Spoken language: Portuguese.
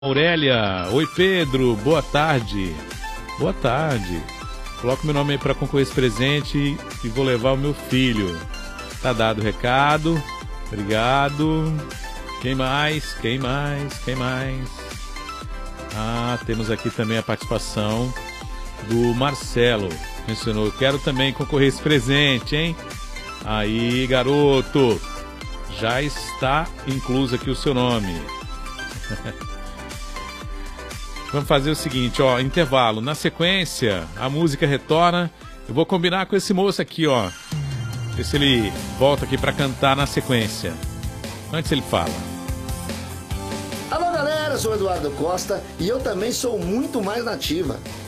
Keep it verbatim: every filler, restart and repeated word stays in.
Aurélia, oi Pedro, boa tarde. Boa tarde. Coloca meu nome aí para concorrer esse presente e vou levar o meu filho. Tá dado o recado. Obrigado. Quem mais? Quem mais? Quem mais? Ah, temos aqui também a participação do Marcelo. Mencionou, eu quero também concorrer esse presente, hein? Aí, garoto. Já está incluso aqui o seu nome. Vamos fazer o seguinte, ó, intervalo. Na sequência, a música retorna. Eu vou combinar com esse moço aqui, ó. Ver se ele volta aqui para cantar na sequência. Antes ele fala. Alô, galera, eu sou o Eduardo Costa e eu também sou muito mais nativa.